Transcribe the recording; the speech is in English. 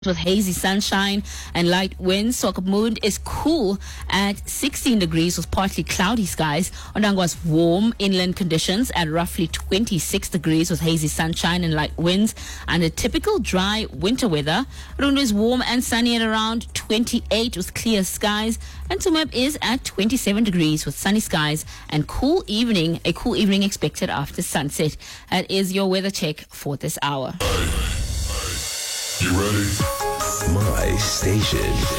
with hazy sunshine and light winds. Swakopmund is cool at 16 degrees with partly cloudy skies. Ondangwa's warm inland conditions at roughly 26 degrees with hazy sunshine and light winds and a typical dry winter weather. Rundu is warm and sunny at around 28 with clear skies. And Tsumeb is at 27 degrees with sunny skies and a cool evening expected after sunset. That is your weather check for this hour. You ready? My station.